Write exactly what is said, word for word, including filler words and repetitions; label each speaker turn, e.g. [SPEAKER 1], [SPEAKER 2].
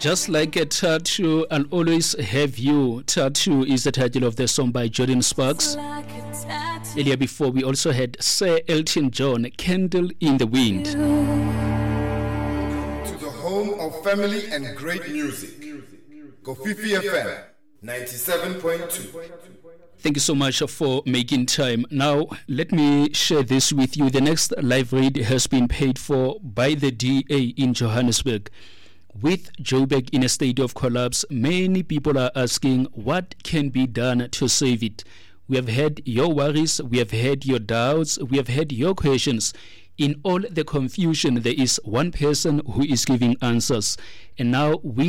[SPEAKER 1] Just like a tattoo, I'll always have you. Tattoo is the title of the song by Jordan Sparks. Earlier before, we also had Sir Elton John, Candle in the Wind.
[SPEAKER 2] To the home of family and great music, Kofifi F M ninety-seven point two.
[SPEAKER 1] Thank you so much for making time. Now, let me share this with you. The next live read has been paid for by the D A in Johannesburg. With Joburg in a state of collapse, many people are asking what can be done to save it. We have had your worries, we have had your doubts, we have had your questions. In all the confusion, there is one person who is giving answers. And now we